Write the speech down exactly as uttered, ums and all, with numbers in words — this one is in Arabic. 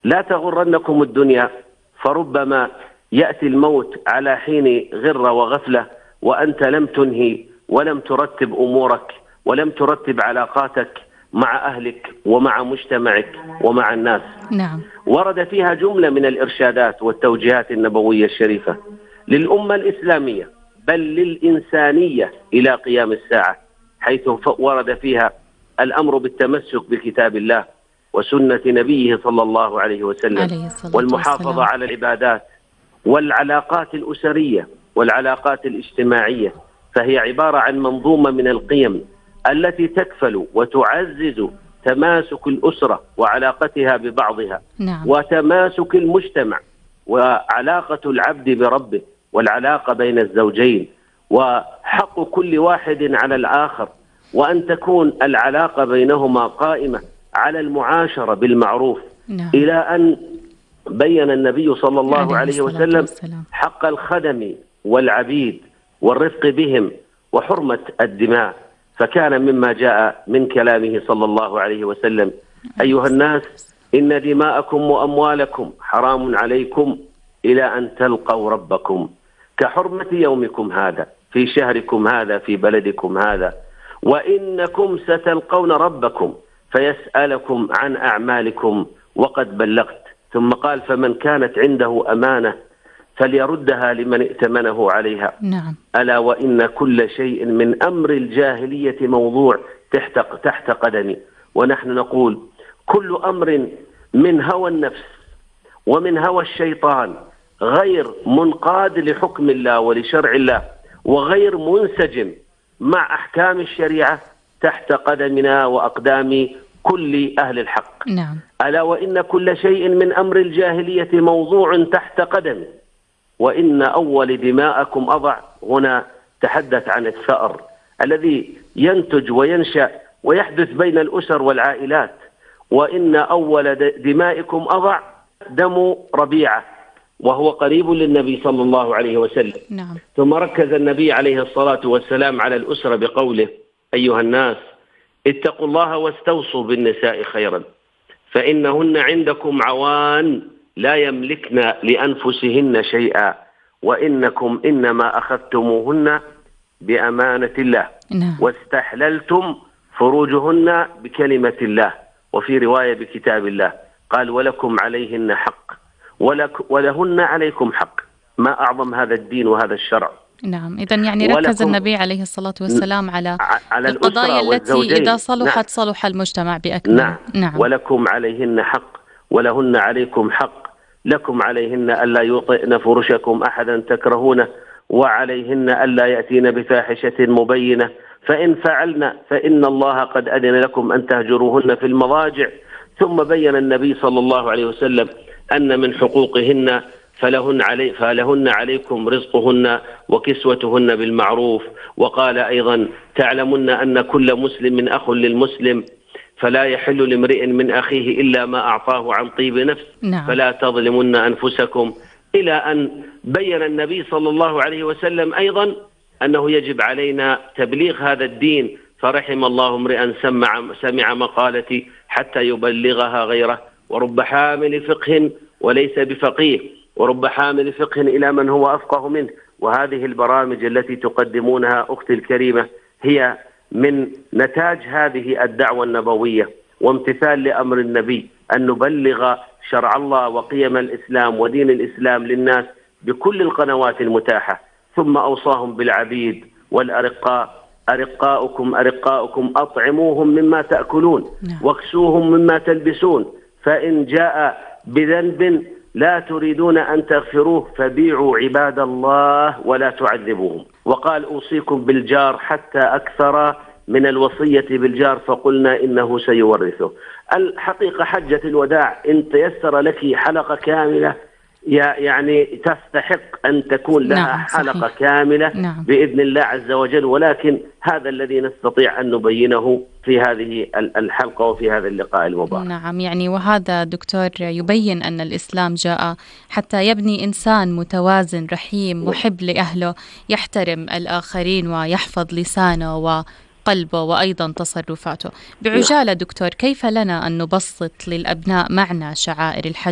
لا تغرنكم الدنيا، فربما يأتي الموت على حين غرة وغفلة وأنت لم تنهي ولم ترتب أمورك ولم ترتب علاقاتك مع أهلك ومع مجتمعك ومع الناس. نعم. ورد فيها جملة من الإرشادات والتوجيهات النبوية الشريفة للأمة الإسلامية بل للإنسانية إلى قيام الساعة، حيث ورد فيها الأمر بالتمسك بكتاب الله وسنة نبيه صلى الله عليه وسلم، والمحافظة والسلام. على العبادات والعلاقات الأسرية والعلاقات الاجتماعية، فهي عبارة عن منظومة من القيم التي تكفل وتعزز تماسك الأسرة وعلاقتها ببعضها. نعم. وتماسك المجتمع وعلاقة العبد بربه والعلاقة بين الزوجين وحق كل واحد على الآخر، وأن تكون العلاقة بينهما قائمة على المعاشرة بالمعروف. نعم. إلى أن بين النبي صلى الله عليه, عليه وسلم والسلام. حق الخدم والعبيد والرفق بهم وحرمة الدماء، فكان مما جاء من كلامه صلى الله عليه وسلم: أيها الناس، إن دماءكم وأموالكم حرام عليكم إلى أن تلقوا ربكم كحرمة يومكم هذا في شهركم هذا في بلدكم هذا، وإنكم ستلقون ربكم فيسألكم عن أعمالكم وقد بلغت. ثم قال: فمن كانت عنده أمانة فليردها لمن ائتمنه عليها. نعم. ألا وإن كل شيء من أمر الجاهلية موضوع تحت تحت قدمي. ونحن نقول: كل أمر من هوى النفس ومن هوى الشيطان غير منقاد لحكم الله ولشرع الله وغير منسجم مع أحكام الشريعة تحت قدمنا وأقدام كل أهل الحق. نعم. ألا وإن كل شيء من أمر الجاهلية موضوع تحت قدمي، وإن أول دماءكم أضع. هنا تحدث عن الثأر الذي ينتج وينشأ ويحدث بين الأسر والعائلات، وإن أول دمائكم أضع دم ربيعة وهو قريب للنبي صلى الله عليه وسلم. نعم. ثم ركز النبي عليه الصلاة والسلام على الأسرة بقوله: أيها الناس، اتقوا الله واستوصوا بالنساء خيرا، فإنهن عندكم عوان لا يملكن لأنفسهن شيئا، وإنكم إنما أخذتموهن بأمانة الله. نعم. واستحللتم فروجهن بكلمة الله، وفي رواية بكتاب الله. قال: ولكم عليهن حق ولك ولهن عليكم حق. ما أعظم هذا الدين وهذا الشرع. نعم. إذن يعني ركز النبي عليه الصلاة والسلام على, على القضايا التي إذا صلحت نعم. صلح المجتمع بأكمله. نعم. نعم. ولكم عليهن حق ولهن عليكم حق. لكم عليهن ألا يطئن فرشكم أحدا تكرهونه، وعليهن ألا يأتين بفاحشة مبينة، فإن فعلن فإن الله قد أذن لكم أن تهجروهن في المضاجع. ثم بين النبي صلى الله عليه وسلم أن من حقوقهن فلهن, علي فلهن عليكم رزقهن وكسوتهن بالمعروف. وقال أيضا: تعلمن أن كل مسلم أخ للمسلم، فلا يحل لامرئ من أخيه إلا ما أعطاه عن طيب نفس. نعم. فلا تظلمن أنفسكم، إلى أن بين النبي صلى الله عليه وسلم أيضا أنه يجب علينا تبليغ هذا الدين، فرحم الله امرئا سمع, سمع مقالتي حتى يبلغها غيره. ورب حامل فقه وليس بفقيه، ورب حامل فقه إلى من هو أفقه منه. وهذه البرامج التي تقدمونها أختي الكريمة هي من نتاج هذه الدعوة النبوية وامتثال لأمر النبي أن نبلغ شرع الله وقيم الإسلام ودين الإسلام للناس بكل القنوات المتاحة. ثم أوصاهم بالعبيد والأرقاء: أرقاؤكم أرقاؤكم أطعموهم مما تأكلون واكسوهم مما تلبسون، فإن جاء بذنب لا تريدون أن تغفروه فبيعوا عباد الله ولا تعذبوهم. وقال: أوصيكم بالجار حتى أكثر من الوصية بالجار، فقلنا إنه سيورثه. الحقيقة حجة الوداع إن تيسر لك حلقة كاملة يعني تستحق أن تكون لها نعم. حلقة صحيح. كاملة. نعم. بإذن الله عز وجل، ولكن هذا الذي نستطيع أن نبينه في هذه الحلقة وفي هذا اللقاء المبارك. نعم. يعني وهذا دكتور يبين أن الإسلام جاء حتى يبني إنسان متوازن رحيم محب لأهله، يحترم الآخرين ويحفظ لسانه وقلبه وأيضا تصرفاته. بعجالة دكتور، كيف لنا أن نبسط للأبناء معنى شعائر الحج